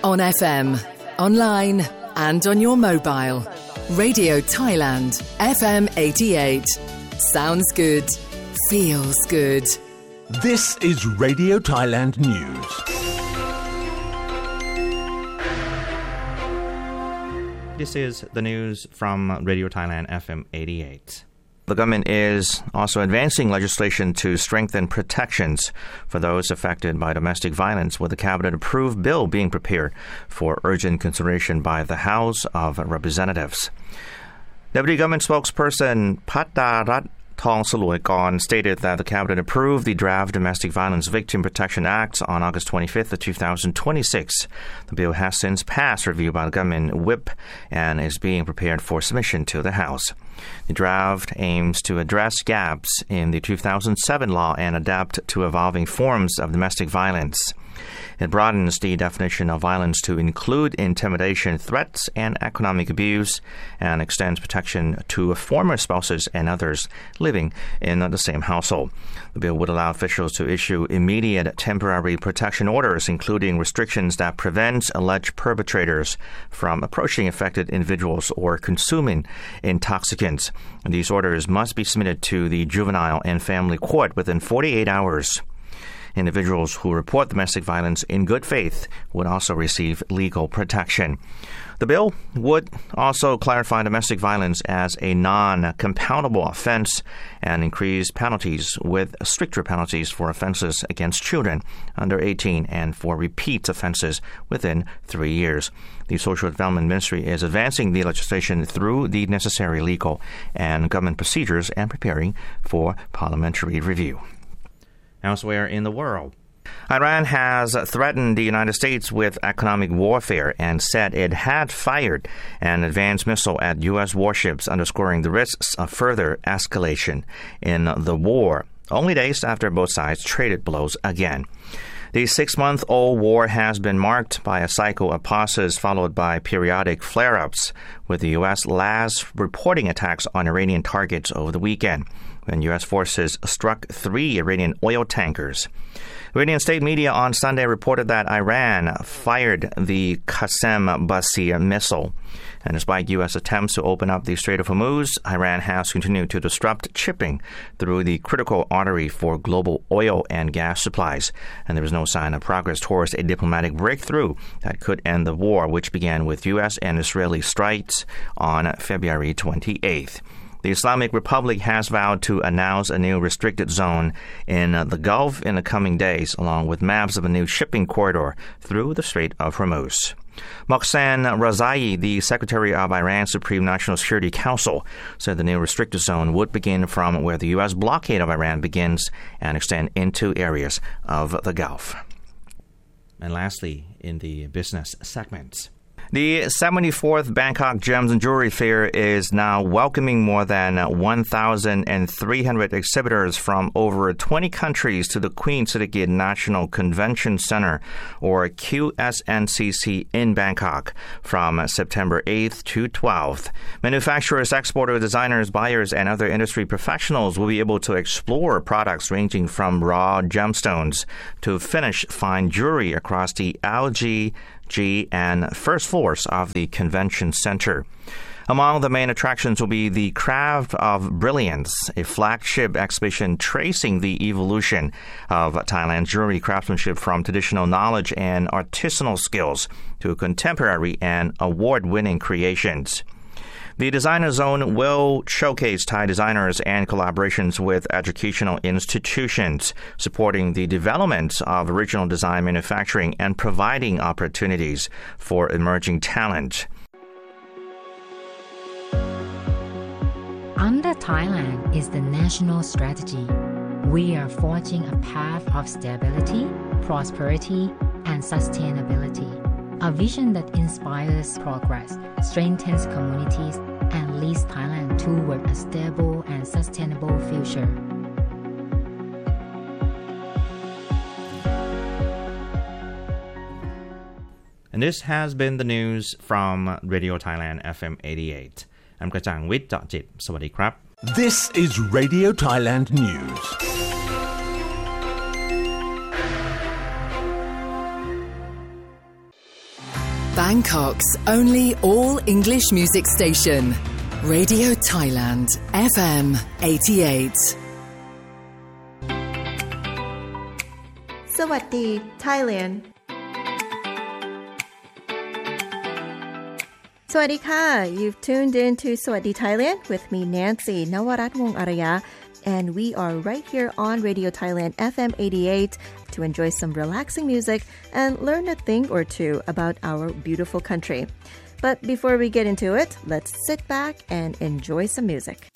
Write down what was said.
On FM, online and on your mobile. Radio Thailand, FM 88. Sounds good. Feels good. This is Radio Thailand News. This is the news from Radio Thailand, FM 88. The government is also advancing legislation to strengthen protections for those affected by domestic violence, with a cabinet-approved bill being prepared for urgent consideration by the House of Representatives. Deputy Government Spokesperson Pattarat Thongsaluykorn stated that the cabinet approved the draft Domestic Violence Victim Protection Act on August 25th, 2026. The bill has since passed review by the government whip and is being prepared for submission to the House. The draft aims to address gaps in the 2007 law and adapt to evolving forms of domestic violence. It broadens the definition of violence to include intimidation, threats, and economic abuse, and extends protection to former spouses and others living in the same household. The bill would allow officials to issue immediate temporary protection orders, including restrictions that prevent alleged perpetrators from approaching affected individuals or consuming intoxicants. These orders must be submitted to the Juvenile and Family Court within 48 hours. Individuals who report domestic violence in good faith would also receive legal protection. The bill would also clarify domestic violence as a non-compoundable offense and increase penalties with stricter penalties for offenses against children under 18 and for repeat offenses within 3 years. The Social Development Ministry is advancing the legislation through the necessary legal and government procedures and preparing for parliamentary review. Elsewhere in the world, Iran has threatened the United States with economic warfare and said it had fired an advanced missile at U.S. warships, underscoring the risks of further escalation in the war, only days after both sides traded blows again. The 6-month-old war has been marked by a cycle of pauses followed by periodic flare-ups, with the U.S. last reporting attacks on Iranian targets over the weekend, when U.S. forces struck 3 Iranian oil tankers. Iranian state media on Sunday reported that Iran fired the Qasem Basir missile. And despite U.S. attempts to open up the Strait of Hormuz, Iran has continued to disrupt shipping through the critical artery for global oil and gas supplies. And there is no sign of progress towards a diplomatic breakthrough that could end the war, which began with U.S. and Israeli strikes on February 28th. The Islamic Republic has vowed to announce a new restricted zone in the Gulf in the coming days, along with maps of a new shipping corridor through the Strait of Hormuz. Mohsen Razai, the Secretary of Iran's Supreme National Security Council, said the new restricted zone would begin from where the U.S. blockade of Iran begins and extend into areas of the Gulf. And lastly, in the business segment, the 74th Bangkok Gems and Jewelry Fair is now welcoming more than 1,300 exhibitors from over 20 countries to the Queen Sirikit National Convention Center, or QSNCC, in Bangkok from September 8th to 12th. Manufacturers, exporters, designers, buyers, and other industry professionals will be able to explore products ranging from raw gemstones to finished fine jewelry across the LG and first floors of the convention center. Among the main attractions will be the Craft of Brilliance, a flagship exhibition tracing the evolution of Thailand's jewelry craftsmanship from traditional knowledge and artisanal skills to contemporary and award-winning creations. The Designer Zone will showcase Thai designers and collaborations with educational institutions, supporting the development of original design manufacturing and providing opportunities for emerging talent. Under Thailand is the national strategy. We are forging a path of stability, prosperity, and sustainability. A vision that inspires progress, strengthens communities, and leads Thailand toward a stable and sustainable future. And this has been the news from Radio Thailand FM 88. I'm Kachang Wit Jit. Sawadee krap. This is Radio Thailand News. Bangkok's only all-English music station. Radio Thailand, FM 88. สวัสดี Thailand สวัสดีค่ะ You've tuned in to สวัสดี Thailand with me Nancy นวรัตน์วงศ์อารยะ and we are right here on Radio Thailand FM 88 to enjoy some relaxing music and learn a thing or two about our beautiful country. But before we get into it, let's sit back and enjoy some music.